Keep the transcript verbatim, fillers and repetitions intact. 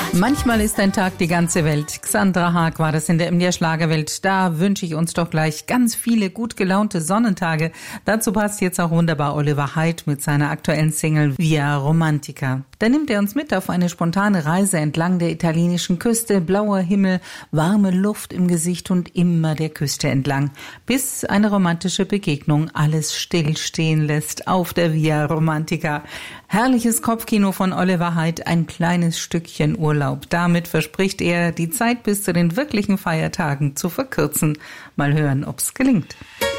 Manchmal ist ein Tag die ganze Welt. Xandra Haag war das in der M D R-Schlagerwelt. Da wünsche ich uns doch gleich ganz viele gut gelaunte Sonnentage. Dazu passt jetzt auch wunderbar Oliver Heydt mit seiner aktuellen Single Via Romantica. Da nimmt er uns mit auf eine spontane Reise entlang der italienischen Küste, blauer Himmel, warme Luft im Gesicht und immer der Küste entlang, bis eine romantische Begegnung alles stillstehen lässt auf der Via Romantica. Herrliches Kopfkino von Oliver Heydt, ein kleines Stückchen Urlaub. Damit verspricht er, die Zeit bis zu den wirklichen Feiertagen zu verkürzen. Mal hören, ob's gelingt.